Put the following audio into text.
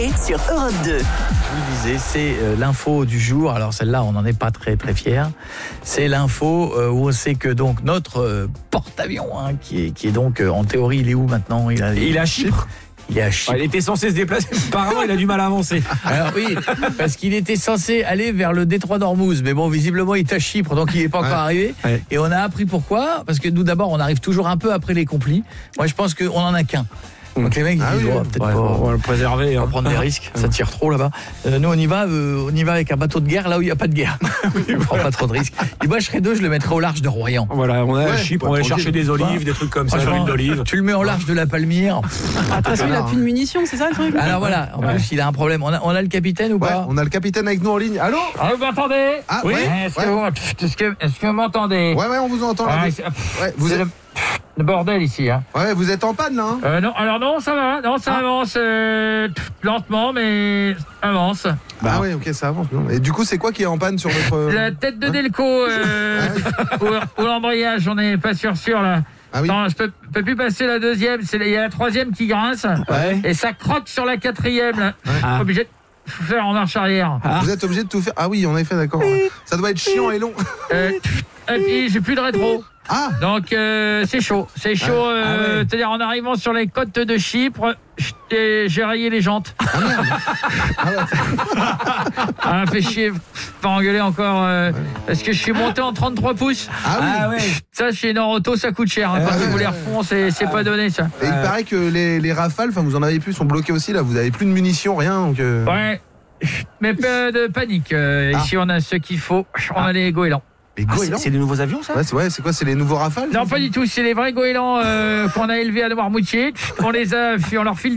l'été sur Europe 2. Je vous disais, c'est l'info du jour. Alors celle-là, on n'en est pas très très fiers. C'est l'info où on sait que donc notre porte-avions, qui est donc en théorie, il est où maintenant ? Il est à Chypre. Il est à Chypre. Il était censé se déplacer. Apparemment, il a du mal à avancer. Alors oui, parce qu'il était censé aller vers le détroit d'Ormuz, mais bon, visiblement, il est à Chypre, donc il n'est pas encore arrivé. Ouais. Et on a appris pourquoi, parce que nous, d'abord, on arrive toujours un peu après les complis. Moi, je pense qu'on en a qu'un. Donc les mecs, ils disent, peut-être pas... On va le préserver. On va prendre des risques, ça tire trop là-bas. Nous, on y va avec un bateau de guerre là où il n'y a pas de guerre. On ne prend pas trop de risques. Et moi, je serais deux, je le mettrais au large de Royan. Voilà, on est à Chypre, on va aller chercher des olives, des trucs comme ça, de l'huile d'olive. Tu le mets au large de la Palmyre. Attention, il a plus de munitions, c'est ça le truc ? Alors voilà, en plus, il a un problème. On a le capitaine ou pas ? On a le capitaine avec nous en ligne. Allô ? Ah, vous m'entendez ? Ah, Oui. ouais. Est-ce que vous m'entendez ? Ouais, on vous entend là. Ouais, vous êtes... Le bordel ici, hein. Ouais, vous êtes en panne là, hein ? Non, alors non, ça va, ça avance lentement, mais ça avance. Ah ouais, ok, ça avance. Et du coup, c'est quoi qui est en panne sur votre... La tête de Delco ou l'embrayage, on n'est pas sûr là. Ah oui. Non, je peux plus passer la deuxième, il y a la troisième qui grince, et ça croque sur la quatrième, là. Obligé de faire en marche arrière. Vous êtes obligé de tout faire. Ah oui, en effet, d'accord. Ça doit être chiant et long. Et puis j'ai plus de rétro. Ah. Donc c'est chaud. C'est-à-dire en arrivant sur les côtes de Chypre, j'ai rayé les jantes. Ah merde. Ah, fait chier, pas engueuler encore parce que je suis monté en 33 pouces. Ah oui. Ça chez Norauto ça coûte cher. Quand vous les refond, c'est pas donné ça. Et il paraît que les rafales, enfin vous en avez plus, sont bloquées aussi là. Vous avez plus de munitions, rien. Donc Ouais. Mais pas de panique. Ici on a ce qu'il faut. On a les goélands. Les goélands. C'est des nouveaux avions, ça ? C'est quoi ? C'est les nouveaux rafales ? Non, pas du tout. C'est les vrais goélands qu'on a élevés à Noirmoutier. On leur file